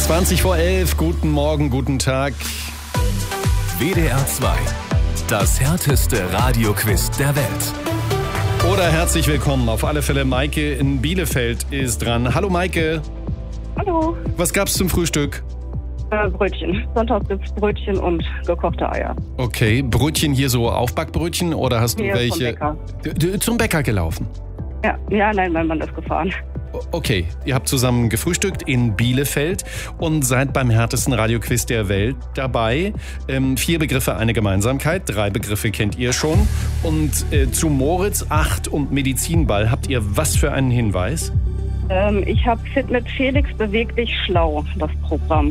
20 vor 11, guten Morgen, guten Tag. WDR 2, das härteste Radioquiz der Welt. Oder herzlich willkommen. Auf alle Fälle, Maike in Bielefeld ist dran. Hallo Maike. Hallo. Was gab's zum Frühstück? Brötchen. Sonntags gibt's Brötchen und gekochte Eier. Okay, Brötchen hier so Aufbackbrötchen oder hast du welche? Zum Bäcker. Zum Bäcker gelaufen? Ja, nein, mein Mann ist gefahren. Okay, ihr habt zusammen gefrühstückt in Bielefeld und seid beim härtesten Radioquiz der Welt dabei. 4 Begriffe, eine Gemeinsamkeit, 3 Begriffe kennt ihr schon. Und zu Moritz, 8 und Medizinball habt ihr was für einen Hinweis? Ich habe Fit mit Felix, beweg dich schlau, das Programm.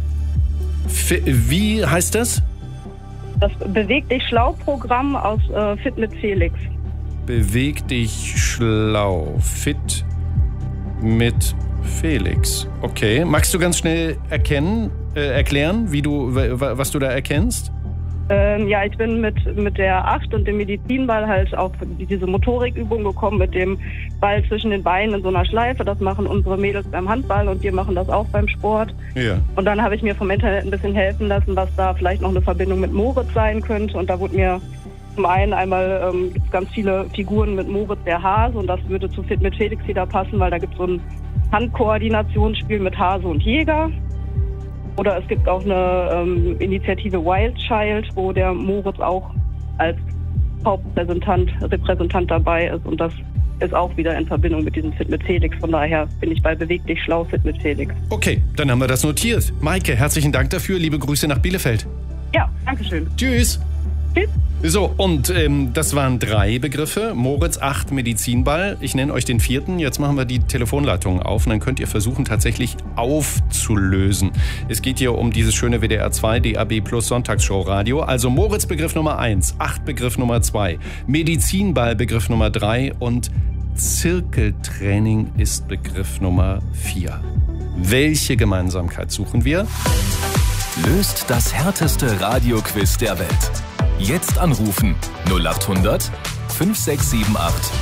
Wie heißt das? Das Beweg dich schlau Programm aus Fit mit Felix. Beweg dich schlau, Fit mit Felix. Okay, magst du ganz schnell erklären, was du da erkennst? Ja, ich bin mit der 8 und dem Medizinball halt auf diese Motorikübung gekommen, mit dem Ball zwischen den Beinen in so einer Schleife. Das machen unsere Mädels beim Handball und wir machen das auch beim Sport. Ja. Und dann habe ich mir vom Internet ein bisschen helfen lassen, was da vielleicht noch eine Verbindung mit Moritz sein könnte. Und da wurde mir zum einen einmal gibt es ganz viele Figuren mit Moritz der Hase und das würde zu Fit mit Felix wieder passen, weil da gibt es so ein Handkoordinationsspiel mit Hase und Jäger. Oder es gibt auch eine Initiative Wild Child, wo der Moritz auch als Repräsentant dabei ist. Und das ist auch wieder in Verbindung mit diesem Fit mit Felix. Von daher bin ich bei Beweg dich schlau, Fit mit Felix. Okay, dann haben wir das notiert. Maike, herzlichen Dank dafür. Liebe Grüße nach Bielefeld. Ja, danke schön. Tschüss. Tschüss. So, und das waren 3 Begriffe. Moritz, 8, Medizinball. Ich nenne euch den 4. Jetzt machen wir die Telefonleitungen auf und dann könnt ihr versuchen, tatsächlich aufzulösen. Es geht hier um dieses schöne WDR 2 DAB Plus Sonntagsshow Radio. Also Moritz Begriff Nummer 1, 8 Begriff Nummer 2, Medizinball Begriff Nummer 3 und Zirkeltraining ist Begriff Nummer 4. Welche Gemeinsamkeit suchen wir? Löst das härteste Radioquiz der Welt. Jetzt anrufen 0800 5678